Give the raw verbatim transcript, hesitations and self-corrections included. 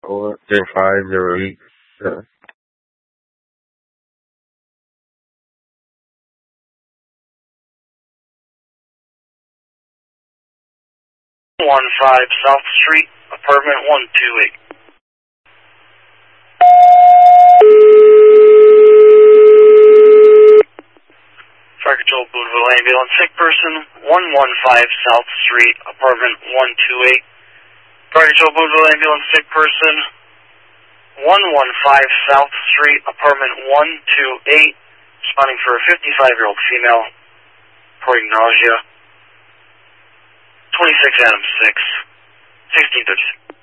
Four zero five zero eight. Yeah. One five South Street, apartment one two eight. Fire Control, Boonville Ambulance, sick person, one one five South Street, apartment one two eight. Fire Control, Boonville Ambulance, sick person, one one five South Street, apartment one two eight. Responding for a fifty-five-year-old female, reporting nausea. twenty-six Adams six, sixteen thirty-six.